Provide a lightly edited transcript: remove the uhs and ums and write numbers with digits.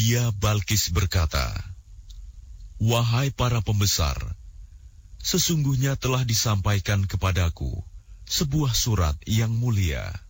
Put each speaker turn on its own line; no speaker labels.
Dia Balkis berkata, "Wahai para pembesar, sesungguhnya telah disampaikan kepadaku sebuah surat yang mulia.